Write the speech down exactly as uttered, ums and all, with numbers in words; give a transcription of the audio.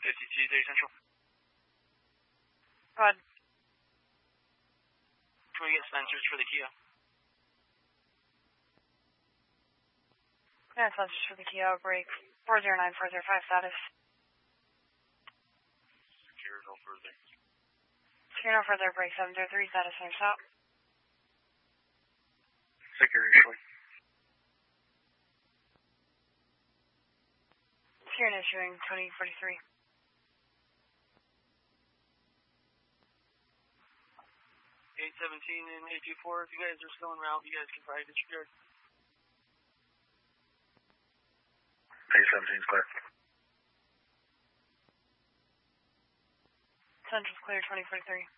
fifty-two thirty Central. Go ahead. Can we get sensors for the Kia? Yeah, sensors for the Kia, break four zero nine four zero five status. Secure no further. Secure no further, break seven zero three status, center stop. Secure issuing. Secure and issuing, Tony forty-three. eight seventeen and eight two four, if you guys are still en route, you guys can probably disregard. eight seventeen is clear. Central's clear, twenty forty-three.